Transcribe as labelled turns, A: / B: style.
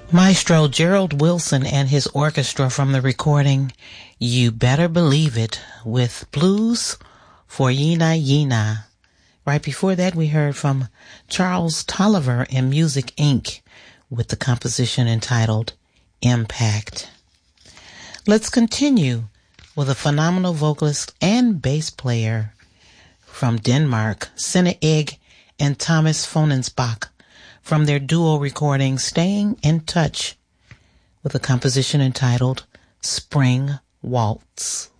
A: Maestro Gerald Wilson and his orchestra from the recording You Better Believe It with Blues for Yina Yina. Right before that, we heard from Charles Tolliver and Music Inc. with the composition entitled Impact. Let's continue with a phenomenal vocalist and bass player from Denmark, Senne Egg and Thomas Fonensbach, from their duo recording Staying in Touch with a composition entitled Spring Waltz.